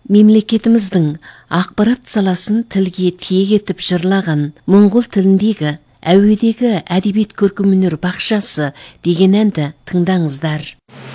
мемлекетіміздің ақпарат саласын тілге тиек етіп жырлаған моңғол тіліндегі әуедегі әдебиет көркемөнер бақшасы деген әнді тыңдаңыздар.